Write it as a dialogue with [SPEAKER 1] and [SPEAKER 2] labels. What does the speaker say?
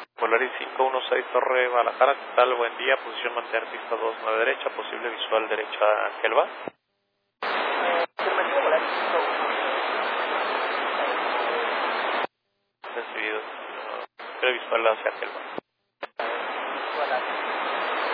[SPEAKER 1] Polaris 516 Torre Guadalajara, ¿qué tal? Buen día, posición mantener pista 29 derecha, posible visual derecha hacia el bar.
[SPEAKER 2] Afirmativo Polaris 516.
[SPEAKER 1] Recibido, visual hacia el bar.